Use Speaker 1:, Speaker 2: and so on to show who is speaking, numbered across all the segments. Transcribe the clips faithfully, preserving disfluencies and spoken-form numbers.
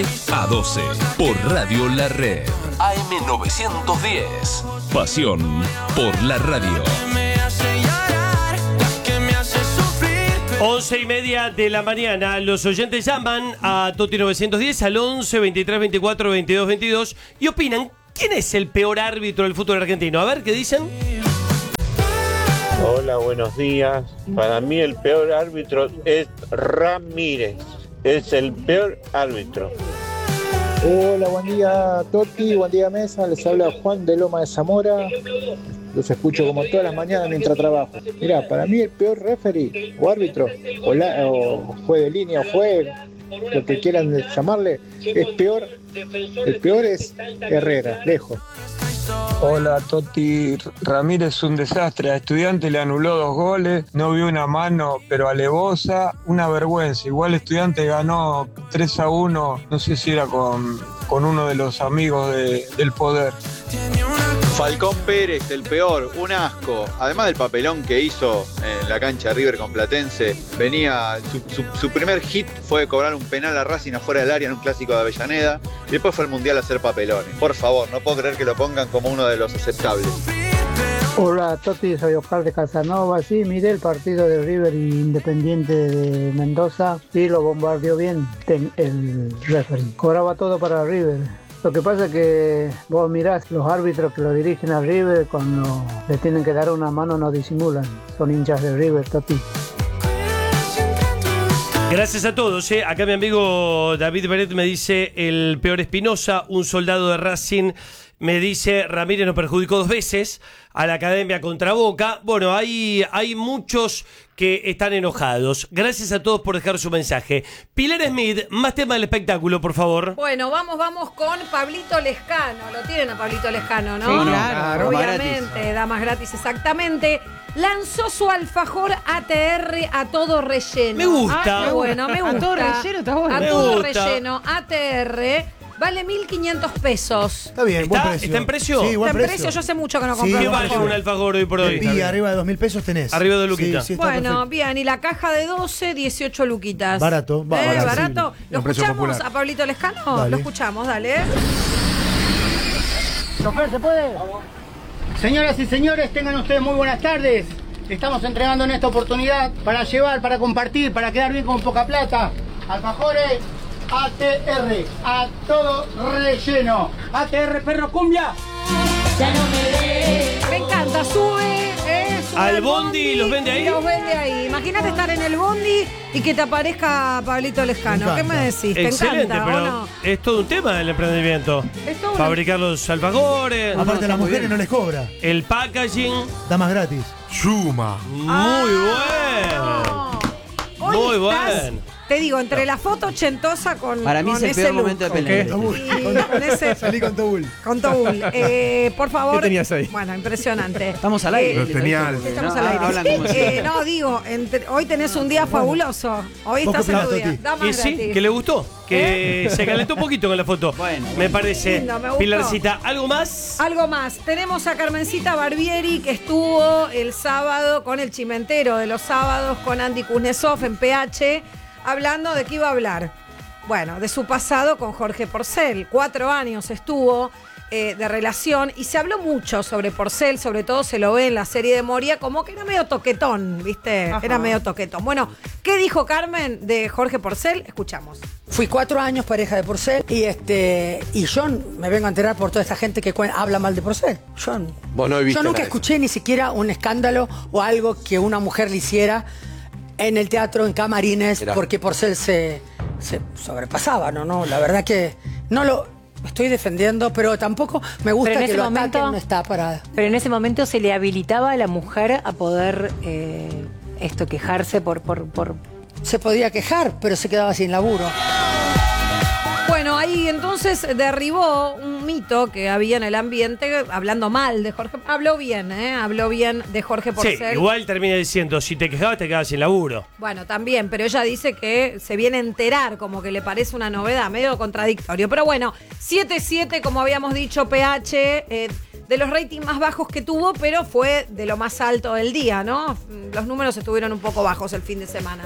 Speaker 1: A doce, por Radio La Red. A M novecientos diez. Pasión por la radio.
Speaker 2: once y media de la mañana. Los oyentes llaman a Toti novecientos diez al once, veintitrés, veinticuatro, veintidós, veintidós y opinan, ¿quién es el peor árbitro del fútbol argentino? A ver, ¿qué dicen?
Speaker 3: Hola, buenos días. Para mí el peor árbitro es Ramírez. Es el peor árbitro.
Speaker 4: Hola, buen día Toti, buen día Mesa, les habla Juan de Loma de Zamora. Los escucho como todas las mañanas mientras trabajo. Mirá, para mí el peor referee o árbitro, o, la, o juez de línea, o juez, lo que quieran llamarle, es peor. El peor es Herrera, lejos.
Speaker 5: Hola Toti, Ramírez es un desastre, a Estudiante le anuló dos goles, no vio una mano pero alevosa, una vergüenza, igual Estudiante ganó tres a uno, no sé si era con, con uno de los amigos de, del poder.
Speaker 6: Falcón Pérez, el peor, un asco. Además del papelón que hizo en la cancha de River con Platense, venía, su, su, su primer hit fue cobrar un penal a Racing afuera del área en un clásico de Avellaneda, y después fue al Mundial a hacer papelones. Por favor, no puedo creer que lo pongan como uno de los aceptables.
Speaker 7: Hola Toti, soy Oscar de Casanova. Sí, miré el partido de River y Independiente de Mendoza y lo bombardeó bien el referee. Cobraba todo para River. Lo que pasa es que vos mirás los árbitros que lo dirigen a River, cuando le tienen que dar una mano no disimulan. Son hinchas de River, Toti.
Speaker 2: Gracias a todos, ¿eh? Acá mi amigo David Beret me dice el peor Espinosa, un soldado de Racing. Me dice Ramírez nos perjudicó dos veces a la academia contra Boca. Bueno, hay, hay muchos que están enojados. Gracias a todos por dejar su mensaje. Pilar Smith, más tema del espectáculo, por favor.
Speaker 8: Bueno, vamos, vamos con Pablito Lescano. Lo tienen a Pablito Lescano, ¿no?
Speaker 9: Sí, claro.
Speaker 8: Obviamente, damas gratis, exactamente. Lanzó su alfajor A T R a todo relleno.
Speaker 2: Me gusta.
Speaker 8: Ah, qué bueno, me gusta.
Speaker 9: A todo relleno está bueno.
Speaker 8: A
Speaker 2: Me
Speaker 8: todo
Speaker 2: gusta.
Speaker 8: relleno, A T R. Vale mil quinientos pesos.
Speaker 10: Está bien, buen
Speaker 2: ¿Está,
Speaker 10: precio.
Speaker 2: ¿Está en precio?
Speaker 10: Sí, buen
Speaker 8: Está en
Speaker 10: precio.
Speaker 8: precio, yo hace mucho que no
Speaker 10: Sí,
Speaker 8: compro
Speaker 2: ¿Qué
Speaker 10: buen
Speaker 2: vale
Speaker 10: precio.
Speaker 2: un alfajor hoy por hoy?
Speaker 10: Y arriba de dos mil pesos tenés.
Speaker 2: Arriba de Luquita.
Speaker 10: Sí, sí, está
Speaker 8: Bueno,
Speaker 10: perfecto.
Speaker 8: bien, y la caja de doce, dieciocho luquitas.
Speaker 10: Barato, va,
Speaker 8: ¿Eh?
Speaker 10: barato.
Speaker 8: ¿Barato?
Speaker 10: Sí,
Speaker 8: ¿Lo
Speaker 10: un precio
Speaker 8: escuchamos
Speaker 10: popular.
Speaker 8: a Pablito Lescano?
Speaker 10: Dale.
Speaker 8: Lo escuchamos, dale.
Speaker 7: ¿Chofer, se puede?
Speaker 11: Señoras y señores, tengan ustedes muy buenas tardes. Estamos entregando en esta oportunidad para llevar, para compartir, para quedar bien con poca plata. Alfajores A T R, a todo relleno. A T R, perro cumbia.
Speaker 8: Me encanta, sube, eh, sube
Speaker 2: ¿Al bondi los vende ahí?
Speaker 8: y Los vende ahí. Imagínate estar en el bondi y que te aparezca Pablito Lescano.
Speaker 10: Me
Speaker 8: ¿Qué
Speaker 10: encanta.
Speaker 8: me decís? ¿Te
Speaker 2: Excelente,
Speaker 8: encanta
Speaker 2: pero
Speaker 8: o no?
Speaker 2: es todo un tema del emprendimiento.
Speaker 8: Es todo una-
Speaker 2: Fabricar los alfajores,
Speaker 10: Aparte a las mujeres no les cobra.
Speaker 2: el packaging.
Speaker 10: Da más gratis. Suma.
Speaker 2: Muy bueno.
Speaker 8: No. Hoy
Speaker 2: Muy
Speaker 8: estás,
Speaker 2: bueno.
Speaker 8: Te digo, entre la foto ochentosa con,
Speaker 9: Para mí
Speaker 8: con
Speaker 9: es el
Speaker 8: ese
Speaker 9: peor
Speaker 8: look.
Speaker 9: momento de
Speaker 8: con-
Speaker 9: Pellegrini.
Speaker 8: y con ese,
Speaker 10: Salí con Tobul.
Speaker 8: con Tobul. Eh, por favor.
Speaker 9: ¿Qué tenías ahí?
Speaker 8: Bueno, impresionante.
Speaker 9: Estamos al aire.
Speaker 8: Eh,
Speaker 10: Genial.
Speaker 8: Estamos
Speaker 9: No,
Speaker 8: al aire.
Speaker 9: hablan como si-
Speaker 8: Eh, no, digo, entre- hoy tenés un día fabuloso. Hoy
Speaker 10: Poco
Speaker 8: estás en tu
Speaker 10: plato,
Speaker 8: día.
Speaker 10: Toti.
Speaker 8: Da más
Speaker 2: Y sí,
Speaker 8: gratis.
Speaker 2: que le gustó. Que se calentó un poquito con la foto.
Speaker 9: Bueno.
Speaker 2: Me parece.
Speaker 8: Lindo, me gustó.
Speaker 2: Pilarcita, ¿algo más?
Speaker 8: Algo más. Tenemos a Carmencita Barbieri, que estuvo el sábado con el Chimentero de los sábados con Andy Kuznetsov en P H, hablando de qué iba a hablar. Bueno, de su pasado con Jorge Porcel. Cuatro años estuvo eh, de relación y se habló mucho sobre Porcel, sobre todo se lo ve en la serie de Moria, como que era medio toquetón, ¿viste?
Speaker 12: Ajá.
Speaker 8: Era medio toquetón. Bueno, ¿qué dijo Carmen de Jorge Porcel? Escuchamos.
Speaker 12: Fui cuatro años pareja de Porcel y este y yo me vengo a enterar por toda esta gente que cuen- habla mal de Porcel. Yo,
Speaker 6: Vos no viviste
Speaker 12: yo nunca
Speaker 6: nada de eso.
Speaker 12: escuché ni siquiera un escándalo o algo que una mujer le hiciera en el teatro, en camarines,
Speaker 6: Mirá.
Speaker 12: porque Porcel se, se sobrepasaba, ¿no? no La verdad que no lo estoy defendiendo, pero tampoco me gusta
Speaker 13: Pero en
Speaker 12: que
Speaker 13: ese
Speaker 12: lo
Speaker 13: momento-
Speaker 12: ataquen, no está para...
Speaker 13: Pero en ese momento se le habilitaba a la mujer a poder eh, esto quejarse por, por, por...
Speaker 12: Se podía quejar, pero se quedaba sin laburo.
Speaker 8: Bueno, ahí entonces derribó un mito que había en el ambiente hablando mal de Jorge. Habló bien, ¿eh? Habló bien de Jorge
Speaker 2: Sí,
Speaker 8: Porcel.
Speaker 2: igual termina diciendo, si te quejabas te quedabas sin laburo.
Speaker 8: Bueno, también, pero ella dice que se viene a enterar, como que le parece una novedad, medio contradictorio. Pero bueno, siete siete, como habíamos dicho, P H, eh, de los ratings más bajos que tuvo, pero fue de lo más alto del día, ¿no? Los números estuvieron un poco bajos el fin de semana.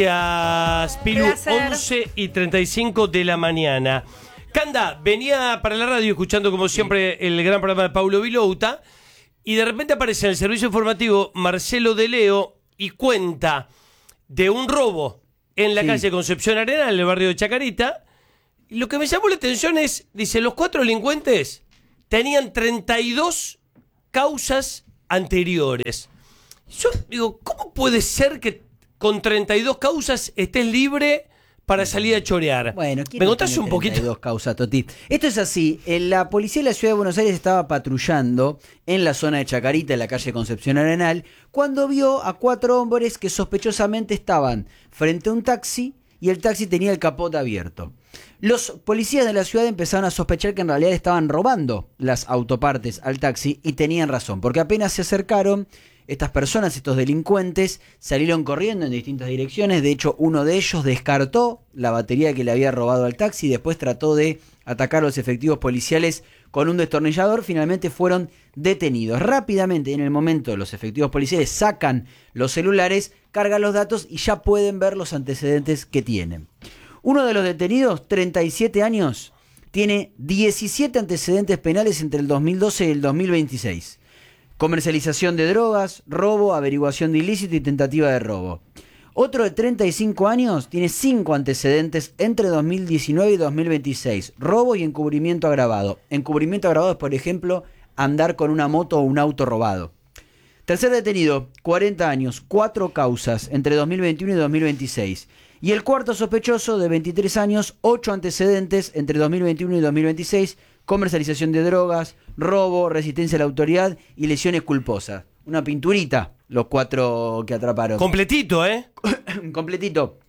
Speaker 2: Gracias, Pilu.
Speaker 8: Placer.
Speaker 2: once y treinta y cinco de la mañana. Canda, venía para la radio escuchando como siempre el gran programa de Paulo Vilouta y de repente aparece en el servicio informativo Marcelo de Leo y cuenta de un robo en la
Speaker 9: Sí.
Speaker 2: calle Concepción Arenal, en el barrio de Chacarita. Y lo que me llamó la atención es, dice, los cuatro delincuentes tenían treinta y dos causas anteriores. Yo digo, ¿cómo puede ser que con treinta y dos causas estés libre para salir a chorear?
Speaker 9: Bueno, ¿quién
Speaker 2: ¿me
Speaker 9: no
Speaker 2: contás
Speaker 9: tiene
Speaker 2: un poquito?
Speaker 9: treinta y dos causas, Toti? Esto es así. La policía de la Ciudad de Buenos Aires estaba patrullando en la zona de Chacarita, en la calle Concepción Arenal, cuando vio a cuatro hombres que sospechosamente estaban frente a un taxi y el taxi tenía el capot abierto. Los policías de la ciudad empezaron a sospechar que en realidad estaban robando las autopartes al taxi y tenían razón, porque apenas se acercaron, estas personas, estos delincuentes, salieron corriendo en distintas direcciones. De hecho, uno de ellos descartó la batería que le había robado al taxi y después trató de atacar a los efectivos policiales con un destornillador. Finalmente fueron detenidos. Rápidamente, en el momento, los efectivos policiales sacan los celulares, cargan los datos y ya pueden ver los antecedentes que tienen. Uno de los detenidos, treinta y siete años, tiene diecisiete antecedentes penales entre el dos mil doce y el dos mil veintiséis. Comercialización de drogas, robo, averiguación de ilícito y tentativa de robo. Otro de treinta y cinco años tiene cinco antecedentes entre dos mil diecinueve y dos mil veintiséis. Robo y encubrimiento agravado. Encubrimiento agravado es, por ejemplo, andar con una moto o un auto robado. Tercer detenido, cuarenta años, cuatro causas entre dos mil veintiuno y dos mil veintiséis. Y el cuarto sospechoso, de veintitrés años, ocho antecedentes entre dos mil veintiuno y dos mil veintiséis. Comercialización de drogas, robo, resistencia a la autoridad y lesiones culposas. Una pinturita, los cuatro que atraparon.
Speaker 2: Completito, ¿eh?
Speaker 9: Completito.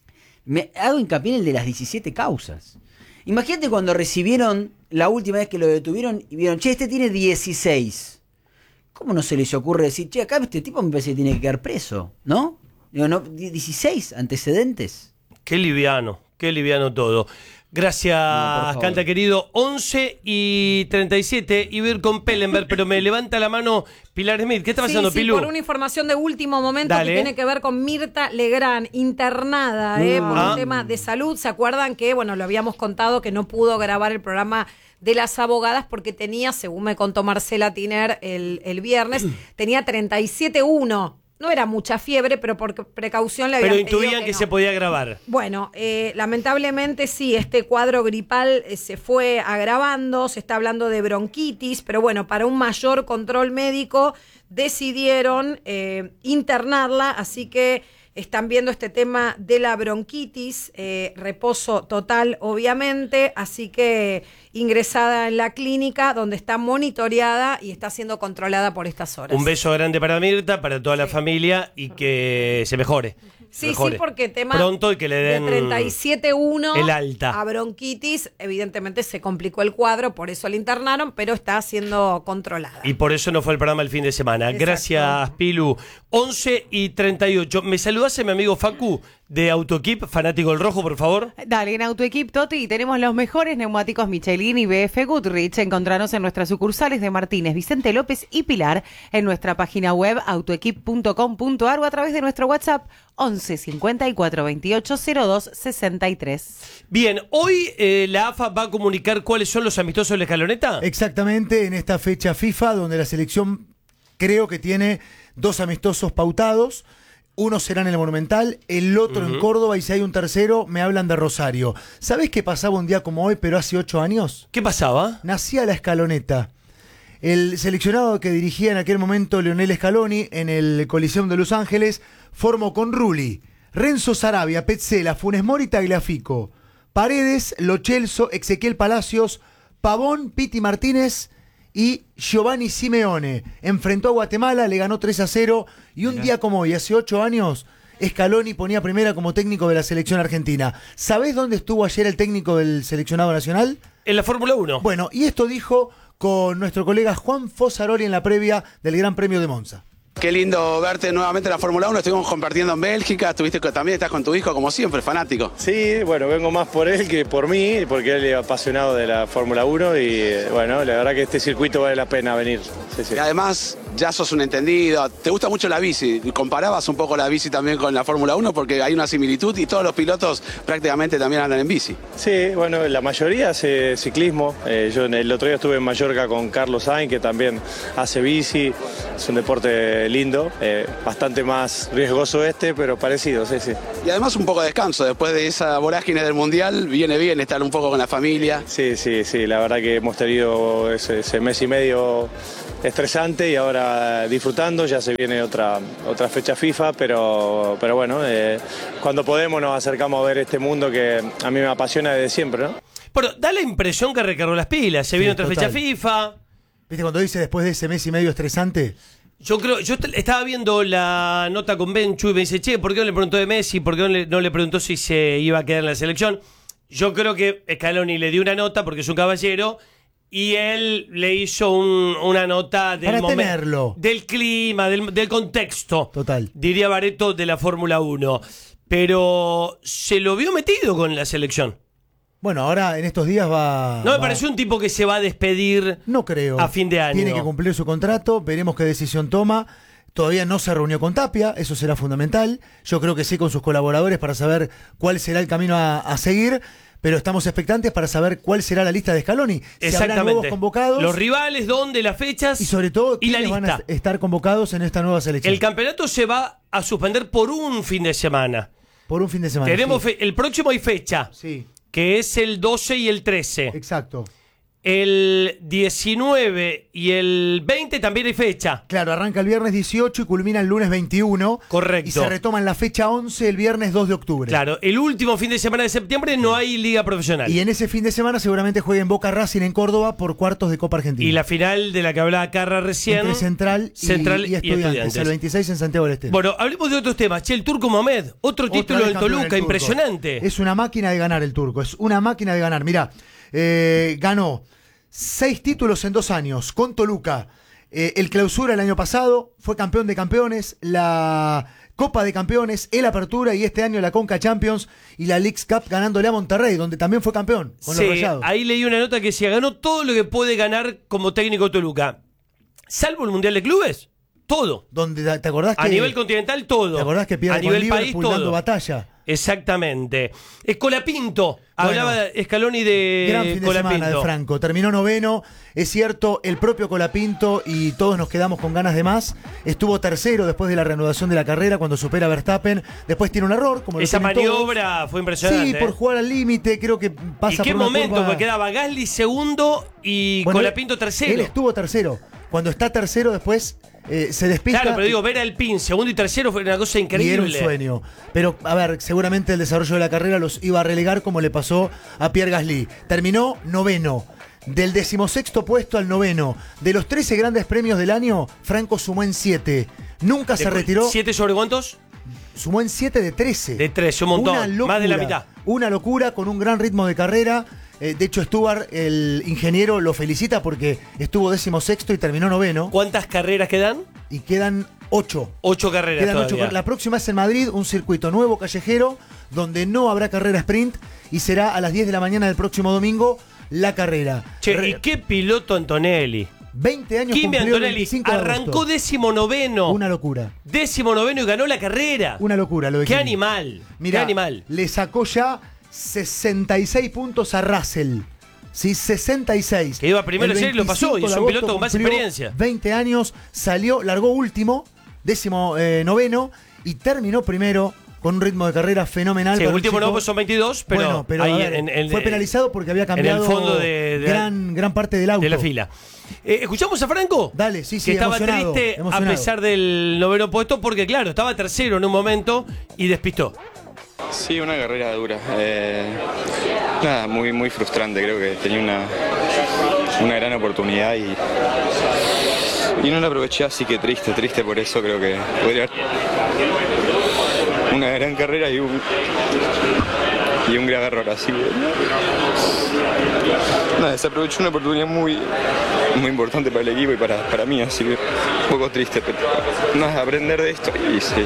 Speaker 9: Me hago hincapié en el de las diecisiete causas. Imagínate cuando recibieron la última vez que lo detuvieron y vieron, che, este tiene dieciséis. ¿Cómo no se les ocurre decir, che, acá este tipo me parece que tiene que quedar preso? ¿No? Digo, no, dieciséis antecedentes.
Speaker 2: Qué liviano, qué liviano todo. Gracias,
Speaker 9: No,
Speaker 2: Canta querido. once y treinta y siete, iba a ir con Pellenberg, pero me levanta la mano Pilar Smith. ¿Qué está pasando,
Speaker 8: sí, sí,
Speaker 2: Pilu?
Speaker 8: por una información de último momento
Speaker 2: Dale.
Speaker 8: que tiene que ver con Mirta Legrand, internada eh, por
Speaker 2: Ah.
Speaker 8: un tema de salud. ¿Se acuerdan que, bueno, lo habíamos contado que no pudo grabar el programa de las abogadas porque tenía, según me contó Marcela Tiner el, el viernes, tenía treinta y siete punto uno. No era mucha fiebre, pero por precaución le habían
Speaker 2: Pero
Speaker 8: pedido
Speaker 2: intuían
Speaker 8: que,
Speaker 2: que
Speaker 8: no.
Speaker 2: se podía grabar.
Speaker 8: Bueno, eh, lamentablemente sí, este cuadro gripal eh, se fue agravando, se está hablando de bronquitis, pero bueno, para un mayor control médico decidieron eh, internarla, así que están viendo este tema de la bronquitis, eh, reposo total obviamente, así que ingresada en la clínica donde está monitoreada y está siendo controlada por estas horas.
Speaker 2: Un beso grande para Mirta, para toda la familia y que se mejore.
Speaker 8: Sí,
Speaker 2: mejore.
Speaker 8: sí, porque tema
Speaker 2: pronto y que le den
Speaker 8: de treinta y siete punto uno
Speaker 2: el alta.
Speaker 8: a bronquitis, evidentemente se complicó el cuadro, por eso la internaron, pero está siendo controlada.
Speaker 2: Y por eso no fue el programa el fin de semana.
Speaker 8: Exacto.
Speaker 2: Gracias, Pilu. once y treinta y ocho. ¿Me saludás a mi amigo Facu de Autoequip, fanático del rojo, por favor?
Speaker 14: Dale, en Autoequip, Toti, tenemos los mejores neumáticos Michelin y B F Goodrich. Encontranos en nuestras sucursales de Martínez, Vicente López y Pilar, en nuestra página web autoequip punto com punto ar o a través de nuestro WhatsApp once cincuenta y cuatro veintiocho cero dos sesenta y tres.
Speaker 2: Bien, hoy eh, la A F A va a comunicar cuáles son los amistosos de la escaloneta.
Speaker 10: Exactamente, en esta fecha FIFA, donde la selección creo que tiene dos amistosos pautados. Uno será en el Monumental, el otro
Speaker 2: Ujú.
Speaker 10: en Córdoba, y si hay un tercero, me hablan de Rosario. ¿Sabés qué pasaba un día como hoy, pero hace ocho años?
Speaker 2: ¿Qué pasaba?
Speaker 10: Nacía la escaloneta. El seleccionado que dirigía en aquel momento Lionel Scaloni en el Coliseum de Los Ángeles formó con Rulli, Renzo Sarabia, Petzela, Funes Mori, Tagliafico, Paredes, Lo Celso, Ezequiel Palacios, Pavón, Piti Martínez y Giovanni Simeone. Enfrentó a Guatemala, le ganó tres a cero y un día como hoy, hace ocho años, Scaloni ponía primera como técnico de la selección argentina. ¿Sabés dónde estuvo ayer el técnico del seleccionado nacional?
Speaker 2: En la Fórmula uno.
Speaker 10: Bueno, y esto dijo con nuestro colega Juan Fosaroli en la previa del Gran Premio de Monza.
Speaker 15: Qué lindo verte nuevamente en la Fórmula uno. Estuvimos compartiendo en Bélgica, estuviste también, estás con tu hijo, como siempre, fanático.
Speaker 16: Sí, bueno, vengo más por él que por mí, porque él es apasionado de la Fórmula uno y bueno, la verdad que este circuito vale la pena venir. Sí, sí.
Speaker 15: Y además, ya sos un entendido, te gusta mucho la bici. ¿Comparabas un poco la bici también con la Fórmula uno? Porque hay una similitud y todos los pilotos prácticamente también andan en bici.
Speaker 16: Sí, bueno, la mayoría hace ciclismo. Eh, yo el otro día estuve en Mallorca con Carlos Sainz, que también hace bici. Es un deporte lindo, eh, bastante más riesgoso este, pero parecido, sí, sí.
Speaker 15: Y además un poco de descanso, después de esa vorágine del Mundial, viene bien estar un poco con la familia.
Speaker 16: Sí, sí, sí, la verdad que hemos tenido ese, ese mes y medio estresante y ahora disfrutando, ya se viene otra, otra fecha FIFA, pero, pero bueno, eh, cuando podemos nos acercamos a ver este mundo que a mí me apasiona desde siempre, ¿no?
Speaker 2: Pero da la impresión que recargó las pilas, se
Speaker 10: Sí,
Speaker 2: viene otra
Speaker 10: total.
Speaker 2: fecha FIFA.
Speaker 10: ¿Viste cuando dice después de ese mes y medio estresante?
Speaker 2: Yo creo, yo est- estaba viendo la nota con Benchu y me dice, che, ¿por qué no le preguntó de Messi? ¿Por qué no le, no le preguntó si se iba a quedar en la selección? Yo creo que Scaloni le dio una nota porque es un caballero y él le hizo un- una nota del
Speaker 10: Para
Speaker 2: momen-
Speaker 10: tenerlo.
Speaker 2: del clima, del, del contexto.
Speaker 10: Total.
Speaker 2: Diría Barreto de la Fórmula uno. Pero se lo vio metido con la selección.
Speaker 10: Bueno, ahora en estos días va...
Speaker 2: No me
Speaker 10: va-
Speaker 2: pareció un tipo que se va a despedir
Speaker 10: No creo.
Speaker 2: a fin de año.
Speaker 10: Tiene que cumplir su contrato, veremos qué decisión toma. Todavía no se reunió con Tapia, eso será fundamental. Yo creo que sí con sus colaboradores para saber cuál será el camino a, a seguir, pero estamos expectantes para saber cuál será la lista de Scaloni. Si habrá nuevos
Speaker 2: Exactamente.
Speaker 10: convocados
Speaker 2: Los rivales, dónde, las fechas
Speaker 10: y sobre todo
Speaker 2: y la
Speaker 10: quiénes van a
Speaker 2: lista.
Speaker 10: estar convocados en esta nueva selección.
Speaker 2: El campeonato se va a suspender por un fin de semana.
Speaker 10: Por un fin de semana.
Speaker 2: Tenemos
Speaker 10: sí.
Speaker 2: fe- el próximo hay fecha,
Speaker 10: Sí,
Speaker 2: que es el doce y el trece.
Speaker 10: exacto.
Speaker 2: El diecinueve y el veinte también hay fecha.
Speaker 10: Claro, arranca el viernes dieciocho y culmina el lunes veintiuno.
Speaker 2: Correcto.
Speaker 10: Y se retoma en la fecha once el viernes dos de octubre.
Speaker 2: Claro, el último fin de semana de septiembre no hay liga profesional.
Speaker 10: Y en ese fin de semana seguramente jueguen Boca Racing en Córdoba por cuartos de Copa Argentina.
Speaker 2: Y la final de la que hablaba Carra recién.
Speaker 10: Entre Central, y,
Speaker 2: Central
Speaker 10: y, estudiantes, el veintiséis en Santiago del Estero.
Speaker 2: Bueno, hablemos de otros temas. Che, el Turco Mohamed, otro
Speaker 10: Otra
Speaker 2: título
Speaker 10: vez
Speaker 2: del
Speaker 10: campeón
Speaker 2: Toluca,
Speaker 10: del Turco.
Speaker 2: impresionante.
Speaker 10: Es una máquina de ganar el Turco, es una máquina de ganar. Mirá, eh, ganó seis títulos en dos años con Toluca. Eh, el Clausura el año pasado, fue campeón de campeones, la Copa de Campeones, el Apertura y este año la Conca Champions y la Leagues Cup ganándole a Monterrey, donde también fue campeón con
Speaker 2: Sí,
Speaker 10: los Rayados.
Speaker 2: ahí leí una nota que decía, ganó todo lo que puede ganar como técnico Toluca. Salvo el Mundial de Clubes, todo.
Speaker 10: Donde, ¿te acordás que,
Speaker 2: A nivel continental, todo.
Speaker 10: ¿Te acordás que pierde
Speaker 2: A
Speaker 10: con
Speaker 2: nivel país,
Speaker 10: Liverpool dando
Speaker 2: todo.
Speaker 10: batalla?
Speaker 2: Exactamente. Escolapinto. Hablaba
Speaker 10: Bueno,
Speaker 2: Scaloni de
Speaker 10: Gran fin de
Speaker 2: Colapinto.
Speaker 10: semana de Franco. Terminó noveno. Es cierto, el propio Colapinto y todos nos quedamos con ganas de más. Estuvo tercero después de la reanudación de la carrera cuando supera a Verstappen. Después tiene un error. Como lo
Speaker 2: Esa
Speaker 10: tienen todos.
Speaker 2: maniobra fue impresionante.
Speaker 10: Sí, por
Speaker 2: ¿eh?
Speaker 10: jugar al límite. Creo que pasa
Speaker 2: ¿Y
Speaker 10: por
Speaker 2: qué
Speaker 10: una
Speaker 2: momento?
Speaker 10: curva-
Speaker 2: Porque quedaba Gasly segundo y
Speaker 10: Bueno,
Speaker 2: Colapinto tercero.
Speaker 10: Él estuvo tercero. Cuando está tercero después eh, se despista.
Speaker 2: Claro, pero digo, ver al pin segundo y tercero fue una cosa increíble.
Speaker 10: Y era un sueño. Pero, a ver, seguramente el desarrollo de la carrera los iba a relegar como le pasó a Pierre Gasly. Terminó noveno. Del decimosexto puesto al noveno. De los trece grandes premios del año, Franco sumó en siete. Nunca se
Speaker 2: Después,
Speaker 10: retiró.
Speaker 2: ¿Siete sobre cuántos?
Speaker 10: Sumó en siete de trece.
Speaker 2: De trece, un montón.
Speaker 10: Una locura,
Speaker 2: Más de la mitad.
Speaker 10: Una locura con un gran ritmo de carrera. Eh, de hecho, Stuart, el ingeniero, lo felicita porque estuvo decimosexto y terminó noveno.
Speaker 2: ¿Cuántas carreras quedan?
Speaker 10: Y quedan ocho.
Speaker 2: Ocho carreras
Speaker 10: Quedan ocho
Speaker 2: todavía.
Speaker 10: car- La próxima es en Madrid, un circuito nuevo callejero donde no habrá carrera sprint y será a las diez de la mañana del próximo domingo la carrera.
Speaker 2: Che,
Speaker 10: Re-
Speaker 2: ¿y qué piloto Antonelli?
Speaker 10: veinte años
Speaker 2: Kimi
Speaker 10: cumplió el
Speaker 2: Antonelli
Speaker 10: veinticinco de
Speaker 2: arrancó
Speaker 10: agosto.
Speaker 2: décimo noveno.
Speaker 10: Una locura.
Speaker 2: Décimo noveno y ganó la carrera.
Speaker 10: Una locura lo de
Speaker 2: Qué
Speaker 10: Kimi.
Speaker 2: animal.
Speaker 10: Mirá,
Speaker 2: qué animal.
Speaker 10: le sacó ya sesenta y seis puntos a Russell. Sí, sesenta y seis.
Speaker 2: Que iba primero
Speaker 10: El
Speaker 2: ayer y lo pasó,
Speaker 10: veinticinco
Speaker 2: y es
Speaker 10: de
Speaker 2: un
Speaker 10: agosto
Speaker 2: piloto con más
Speaker 10: cumplió
Speaker 2: experiencia.
Speaker 10: veinte años, salió, largó último, décimo eh, noveno y terminó primero con un ritmo de carrera fenomenal.
Speaker 2: Sí,
Speaker 10: para un
Speaker 2: último
Speaker 10: chico-
Speaker 2: no, pues son veintidós, pero,
Speaker 10: bueno, pero
Speaker 2: ahí
Speaker 10: a ver,
Speaker 2: en- en-
Speaker 10: fue
Speaker 2: en-
Speaker 10: penalizado porque había
Speaker 2: en el
Speaker 10: cambiado
Speaker 2: fondo de- de-
Speaker 10: gran, gran parte del auto.
Speaker 2: de la fila. Eh, ¿Escuchamos a Franco?
Speaker 10: Dale, sí, sí,
Speaker 2: que estaba
Speaker 10: emocionado,
Speaker 2: triste
Speaker 10: emocionado.
Speaker 2: a pesar del noveno puesto porque, claro, estaba tercero en un momento y despistó.
Speaker 17: Sí, una carrera dura. Eh, nada, muy, muy frustrante. Creo que tenía una, una gran oportunidad y, y no la aproveché, así que triste, triste por eso. Creo que podría una gran carrera y un, y un gran error. Así que nada, desaprovechó una oportunidad muy, muy importante para el equipo y para, para mí, así que un poco triste, pero nada, aprender de esto y sí.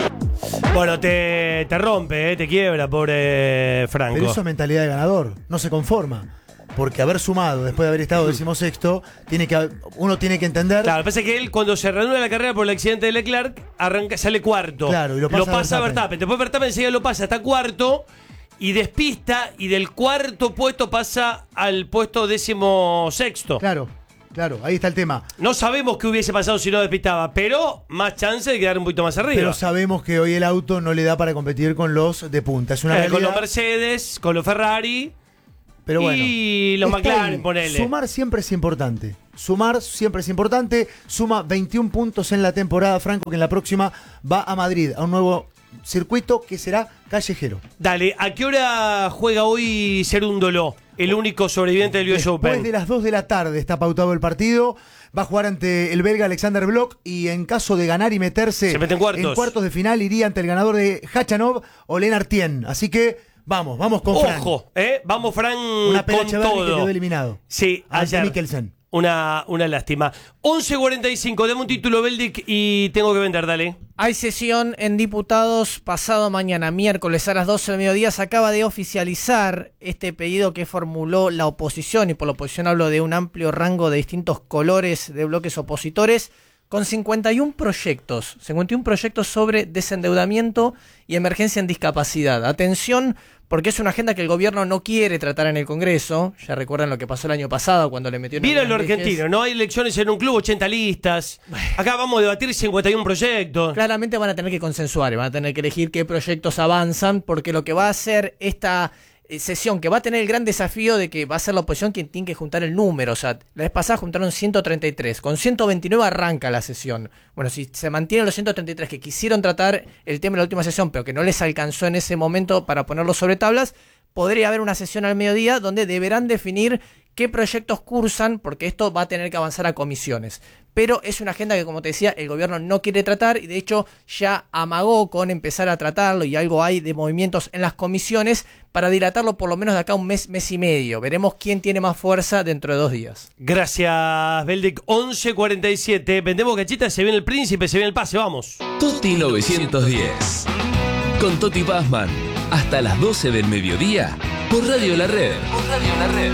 Speaker 2: Bueno, te, te rompe, eh, te quiebra, pobre Franco.
Speaker 10: Pero eso es mentalidad de ganador, no se conforma. Porque haber sumado, después de haber estado decimosexto, tiene que, uno tiene que entender.
Speaker 2: Claro, pasa que él, cuando se reanuda la carrera por el accidente de Leclerc, arranca, sale cuarto.
Speaker 10: Claro, y lo pasa,
Speaker 2: lo pasa a
Speaker 10: Verstappen.
Speaker 2: Verstappen. Después Verstappen enseguida lo pasa hasta cuarto y despista, y del cuarto puesto pasa al puesto décimo sexto.
Speaker 10: Claro, claro, ahí está el tema.
Speaker 2: No sabemos qué hubiese pasado si no despistaba, pero más chance de quedar un poquito más arriba.
Speaker 10: Pero sabemos que hoy el auto no le da para competir con los de punta. Es una
Speaker 2: Eh, con
Speaker 10: realidad.
Speaker 2: los Mercedes, con los Ferrari.
Speaker 10: Pero bueno,
Speaker 2: y los
Speaker 10: está
Speaker 2: McLaren,
Speaker 10: ahí.
Speaker 2: ponele.
Speaker 10: Sumar siempre es importante. Sumar siempre es importante. Suma veintiún puntos en la temporada, Franco, que en la próxima va a Madrid, a un nuevo circuito que será callejero.
Speaker 2: Dale, ¿a qué hora juega hoy Cerúndolo, el único sobreviviente del U S Open?
Speaker 10: Después de las dos de la tarde está pautado el partido. Va a jugar ante el belga Alexander Bloch y en caso de ganar y meterse
Speaker 2: Se mete en cuartos.
Speaker 10: en cuartos de final iría ante el ganador de Hachanov o Lennart Tien. Así que vamos, vamos con Fran.
Speaker 2: Ojo, ¿eh? Vamos, Fran,
Speaker 10: Una pena
Speaker 2: con
Speaker 10: Echeverri que
Speaker 2: todo.
Speaker 10: quedó eliminado.
Speaker 2: Sí,
Speaker 10: Ante
Speaker 2: ayer.
Speaker 10: Mikkelsen.
Speaker 2: Una, una lástima. once cuarenta y cinco, dame un título, Beldic, y tengo que vender, dale.
Speaker 18: Hay sesión en diputados pasado mañana, miércoles a las doce del mediodía. Se acaba de oficializar este pedido que formuló la oposición, y por la oposición hablo de un amplio rango de distintos colores de bloques opositores, con cincuenta y uno proyectos, cincuenta y uno proyectos sobre desendeudamiento y emergencia en discapacidad. Atención, porque es una agenda que el gobierno no quiere tratar en el Congreso. Ya recuerdan lo que pasó el año pasado cuando le metieron...
Speaker 2: Mira lo
Speaker 18: algunas leyes.
Speaker 2: argentino, no hay elecciones en un club, ochenta listas. Acá vamos a debatir cincuenta y uno proyectos.
Speaker 18: Claramente van a tener que consensuar, van a tener que elegir qué proyectos avanzan, porque lo que va a hacer esta eh, sesión, que va a tener el gran desafío de que va a ser la oposición quien tiene que juntar el número. O sea, la vez pasada juntaron ciento treinta y tres, con ciento veintinueve arranca la sesión. Bueno, si se mantienen los ciento treinta y tres que quisieron tratar el tema de la última sesión, pero que no les alcanzó en ese momento para ponerlo sobre tablas, podría haber una sesión al mediodía donde deberán definir qué proyectos cursan, porque esto va a tener que avanzar a comisiones. Pero es una agenda que, como te decía, el gobierno no quiere tratar, y de hecho ya amagó con empezar a tratarlo, y algo hay de movimientos en las comisiones para dilatarlo por lo menos de acá a un mes, mes y medio. Veremos quién tiene más fuerza dentro de dos días.
Speaker 2: Gracias, Beldic. once cuarenta y siete, vendemos cachitas, se viene el príncipe, se viene el pase, vamos.
Speaker 1: Toti novecientos diez. Con Toti Pazman. Hasta las doce del mediodía. Por Radio La Red. Por Radio La Red.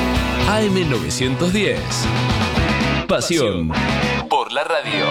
Speaker 1: A M novecientos diez. Pasión por la radio.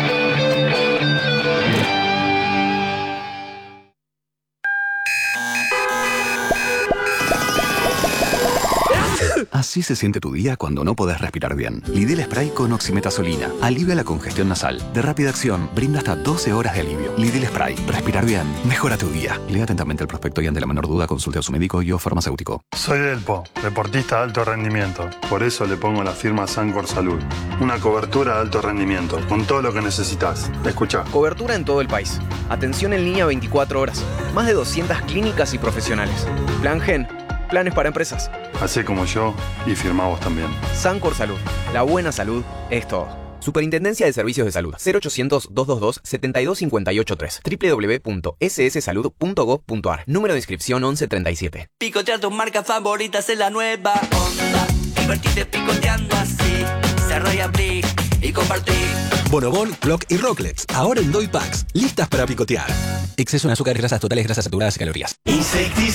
Speaker 19: Así se siente tu día cuando no podés respirar bien. Lidl Spray con oximetazolina. Alivia la congestión nasal. De rápida acción, brinda hasta doce horas de alivio. Lidl Spray. Respirar bien. Mejora tu día. Lea atentamente el prospecto y ante la menor duda consulte a su médico y o farmacéutico.
Speaker 20: Soy Delpo, deportista de alto rendimiento. Por eso le pongo la firma Sancor Salud. Una cobertura de alto rendimiento, con todo lo que necesitas. Escucha.
Speaker 21: Cobertura en todo el país. Atención en línea veinticuatro horas. Más de doscientas clínicas y profesionales. Plan Gen. Planes para empresas.
Speaker 20: Hacé como yo y firmá vos también.
Speaker 21: Sancor Salud. La buena salud es todo. Superintendencia de Servicios de Salud. cero ochocientos, doscientos veintidós, setenta y dos cincuenta y ocho tres. doble u doble u doble u punto ese ese salud punto gov punto a r. Número de inscripción once treinta y siete.
Speaker 22: Picotear tus marcas favoritas en la nueva onda. Divertirte picoteando así. Cerrar y abrir y compartir.
Speaker 23: Bonobón, Block y Rocklets. Ahora en Doy Packs. Listas para picotear. Exceso en azúcares, grasas totales, grasas saturadas y calorías.